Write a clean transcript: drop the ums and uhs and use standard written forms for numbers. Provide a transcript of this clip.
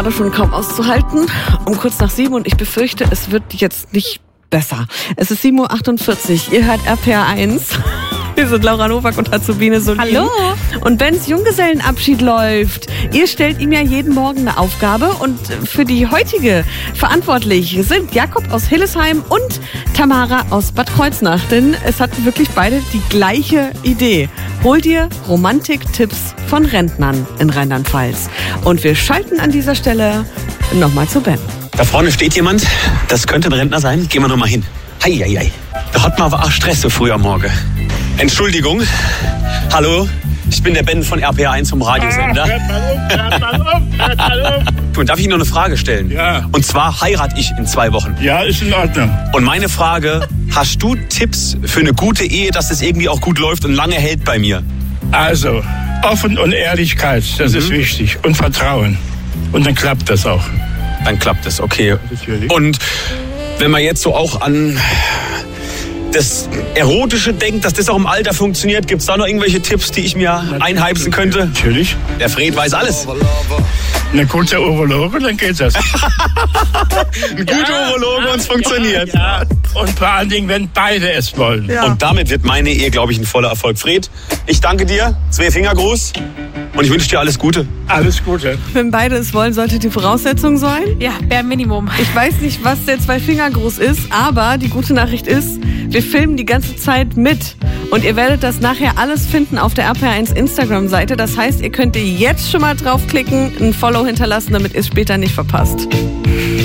gerade schon kaum auszuhalten. Kurz nach 7 und ich befürchte, es wird jetzt nicht besser. Es ist 7.48 Uhr. Ihr hört RPR1. Wir sind Laura Nowak und Azubine Solin. Hallo. Und Bens Junggesellenabschied läuft. Ihr stellt ihm ja jeden Morgen eine Aufgabe. Und für die heutige verantwortlich sind Jakob aus Hillesheim und Tamara aus Bad Kreuznach. Denn es hatten wirklich beide die gleiche Idee. Hol dir Romantik-Tipps von Rentnern in Rheinland-Pfalz. Und wir schalten an dieser Stelle nochmal zu Ben. Da vorne steht jemand, das könnte ein Rentner sein. Gehen wir noch mal hin. Hei. Da hat man aber auch Stress so früh am Morgen. Entschuldigung. Hallo, ich bin der Ben von RPR1 vom Radiosender. Hört mal um. Darf ich noch eine Frage stellen? Ja. Und zwar heirate ich in 2 Wochen. Ja, ist in Ordnung. Und meine Frage, hast du Tipps für eine gute Ehe, dass das irgendwie auch gut läuft und lange hält bei mir? Also, Offen und Ehrlichkeit, das ist wichtig. Und Vertrauen. Und dann klappt das auch. Dann klappt es, okay. Natürlich. Und wenn man jetzt so auch an das Erotische denkt, dass das auch im Alter funktioniert, gibt es da noch irgendwelche Tipps, die ich mir einheimsen könnte? Natürlich. Der Fred weiß alles. Eine gute Urologe, dann geht das. Ein guter Urologe und es funktioniert. Ja. Und vor allen Dingen, wenn beide es wollen. Ja. Und damit wird meine Ehe, glaube ich, ein voller Erfolg. Fred, ich danke dir. 2 Finger groß. Und ich wünsche dir alles Gute. Alles Gute. Wenn beide es wollen, sollte die Voraussetzung sein. Ja, bare Minimum. Ich weiß nicht, was der 2 Finger groß ist, aber die gute Nachricht ist, wir filmen die ganze Zeit mit. Und ihr werdet das nachher alles finden auf der RPR1 Instagram-Seite. Das heißt, ihr könnt jetzt schon mal draufklicken, ein Follow hinterlassen, damit ihr es später nicht verpasst.